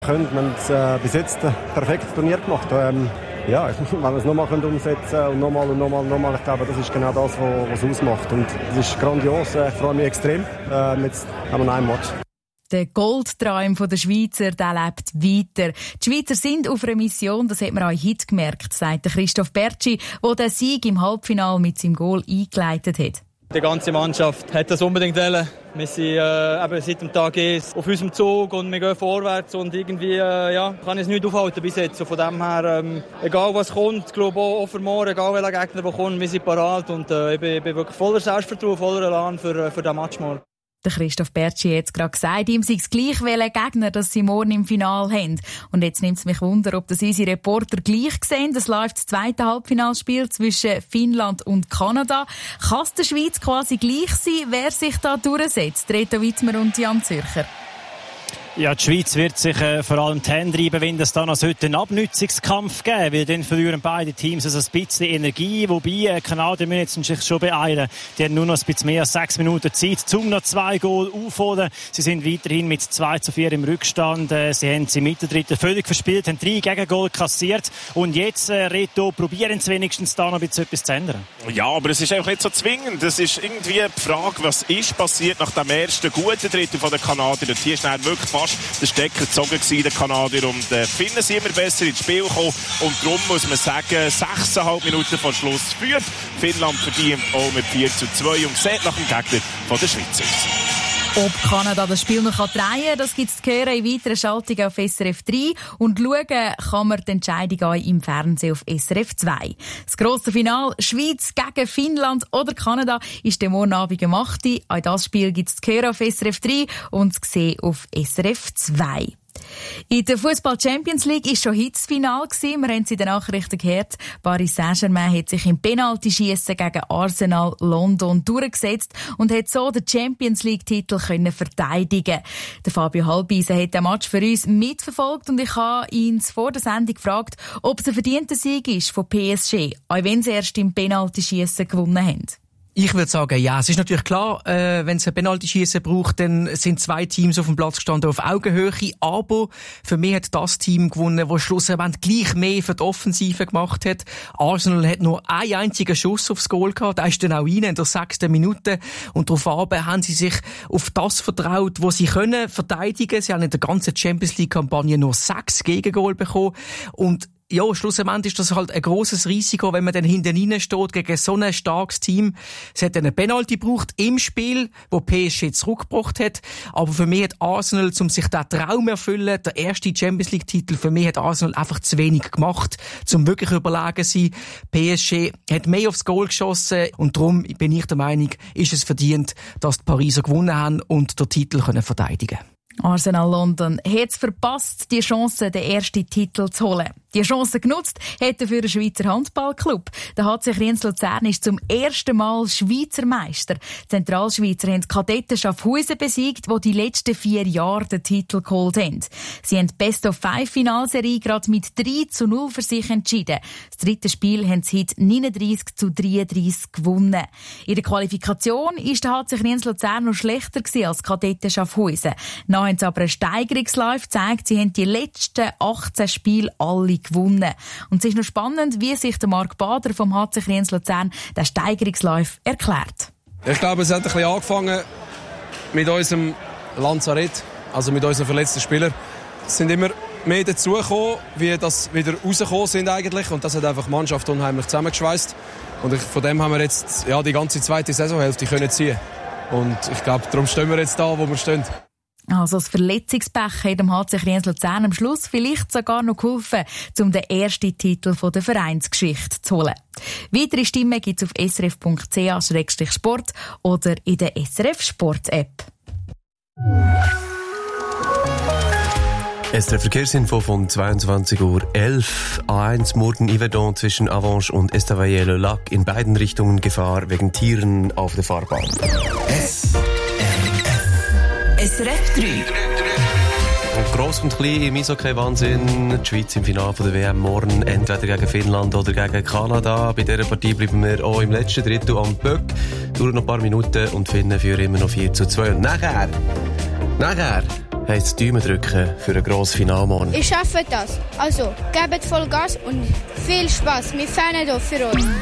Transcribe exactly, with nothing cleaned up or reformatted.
Wir haben es äh, bis jetzt ein perfektes Turnier gemacht. Ähm, ja, wenn wir es nochmal umsetzen und nochmal und nochmal und nochmal, ich glaube, das ist genau das, was es ausmacht. Und es ist grandios, ich freue mich extrem. Äh, jetzt haben wir noch einen Match. Der Goldtraum der Schweizer, der lebt weiter. Die Schweizer sind auf einer Mission, das hat man auch heute gemerkt, sagt Christoph Bertschi, der den Sieg im Halbfinale mit seinem Goal eingeleitet hat. Die ganze Mannschaft hat das unbedingt wollen. Wir sind äh, eben seit dem Tag eins auf unserem Zug und wir gehen vorwärts und irgendwie äh, ja, kann ich es nicht aufhalten bis jetzt. So von dem her, ähm, egal was kommt, ich glaube auch, auch für morgen, egal welcher Gegner der kommt, wir sind parat und äh, ich, bin, ich bin wirklich voller Selbstvertrauen, voller Elan für, für den Match morgen. Der Christoph Bertschi hat jetzt gerade gesagt, ihm sei es gleich welchen Gegner, dass sie morgen im Finale haben. Und jetzt nimmt es mich Wunder, ob das unsere Reporter gleich sehen. Es läuft das zweite Halbfinalspiel zwischen Finnland und Kanada. Kann es der Schweiz quasi gleich sein, wer sich da durchsetzt? Reto Wittmer und Jan Zürcher. Ja, die Schweiz wird sich äh, vor allem die Hände reiben, wenn es dann als heute einen Abnützungskampf geben, weil dann verlieren beide Teams also ein bisschen Energie, wobei äh, Kanadier müssen sich schon beeilen. Die haben nur noch ein bisschen mehr als sechs Minuten Zeit, um noch zwei Goal aufholen. Sie sind weiterhin mit zwei zu vier im Rückstand. Äh, sie haben sie im Mittendrittel völlig verspielt, haben drei Gegengol kassiert und jetzt, äh, Reto, probieren sie wenigstens da noch ein bisschen etwas zu ändern. Ja, aber es ist einfach nicht so zwingend. Es ist irgendwie die Frage, was ist passiert nach dem ersten guten Drittel von der Kanadier. Und hier ist dann wirklich fast der Stecker gezogen gewesen, der Kanadier. Und äh, Finnen sind immer besser ins Spiel gekommen. Und darum muss man sagen, sechseinhalb Minuten vor Schluss führt Finnland verdient auch mit vier zu zwei und sieht nach dem Gegner von der Schweiz aus. Ob Kanada das Spiel noch drehen kann, das gibt es zu hören in weiteren Schaltungen auf S R F drei. Und schauen kann man die Entscheidung auch im Fernsehen auf S R F zwei. Das grosse Finale Schweiz gegen Finnland oder Kanada ist der morgen Abend um acht Uhr. Auch das Spiel gibt es zu hören auf S R F drei und zu sehen auf S R F zwei. In der Fußball-Champions League war schon heute das Finale. Wir haben es in den Nachrichten gehört. Paris Saint-Germain hat sich im Penaltyschiessen gegen Arsenal London durchgesetzt und hat so den Champions League-Titel verteidigen. Der Fabio Halbeisen hat den Match für uns mitverfolgt und ich habe ihn vor der Sendung gefragt, ob es ein verdienter Sieg ist von P S G, auch wenn sie erst im Penaltyschiessen gewonnen haben. Ich würde sagen, ja. Es ist natürlich klar, äh, wenn es ein Penaltyschiessen braucht, dann sind zwei Teams auf dem Platz gestanden auf Augenhöhe. Aber für mich hat das Team gewonnen, das schlussendlich gleich mehr für die Offensive gemacht hat. Arsenal hat nur einen einzigen Schuss aufs Goal gehabt. Der ist dann auch rein in der sechsten Minute. Und daraufhin haben sie sich auf das vertraut, was sie können verteidigen. Sie haben in der ganzen Champions League-Kampagne nur sechs Gegengol bekommen. Und ja, schlussendlich ist das halt ein grosses Risiko, wenn man dann hinten rein steht gegen so ein starkes Team. Es hat eine Penalty gebraucht im Spiel, wo P S G zurückgebracht hat. Aber für mich hat Arsenal, um sich diesen Traum zu erfüllen, der erste Champions League-Titel, für mich hat Arsenal einfach zu wenig gemacht, um wirklich überlegen zu sein. P S G hat mehr aufs Goal geschossen und darum bin ich der Meinung, ist es verdient, dass die Pariser gewonnen haben und den Titel können verteidigen können. Arsenal London hat es verpasst, die Chance, den ersten Titel zu holen. Die Chance genutzt hätte für den Schweizer Handballclub. Der H C Kriens-Luzern ist zum ersten Mal Schweizer Meister. Die Zentralschweizer haben die Kadetten Schaffhausen besiegt, die die letzten vier Jahre den Titel geholt haben. Sie haben die Best-of-Five-Finalserie gerade mit drei zu null für sich entschieden. Das dritte Spiel haben sie heute neununddreissig zu dreiunddreissig gewonnen. In der Qualifikation ist der H C Kriens-Luzern noch schlechter gewesen als die Kadetten Schaffhausen. Dann haben sie aber einen Steigerungslauf gezeigt. Sie haben die letzten achtzehn Spiele alle gewonnen. Und es ist noch spannend, wie sich der Marc Bader vom H C Kriens-Luzern den Steigerungslauf erklärt. Ich glaube, es hat ein bisschen angefangen mit unserem Lazarett, also mit unseren verletzten Spielern. Es sind immer mehr dazugekommen, wie das wieder rausgekommen sind eigentlich. Und das hat einfach die Mannschaft unheimlich zusammengeschweißt. Und ich, von dem haben wir jetzt ja, die ganze zweite Saisonhälfte können ziehen. Und ich glaube, darum stehen wir jetzt da, wo wir stehen. Also das Verletzungspech hat dem H C Kriens-Luzern am Schluss vielleicht sogar noch geholfen, um den ersten Titel der Vereinsgeschichte zu holen. Weitere Stimmen gibt es auf s r f punkt c h slash sport oder in der S R F Sport App. S R F Verkehrsinfo von zweiundzwanzig Uhr elf. A eins Murten-Yverdon zwischen Avanche und Estavayer-le-Lac in beiden Richtungen Gefahr wegen Tieren auf der Fahrbahn. S R F drei. Und gross und klein im Eishockey-Wahnsinn. Die Schweiz im Finale der W M morgen entweder gegen Finnland oder gegen Kanada. Bei dieser Partie bleiben wir auch im letzten Drittel am Böck. Dauert noch ein paar Minuten und Finnen führen immer noch vier zu zwei. Und nachher, nachher heisst Däumen drücken für ein grosses Finale morgen. Ich schaffe das. Also, gebt voll Gas und viel Spaß. Wir fahren hier für euch.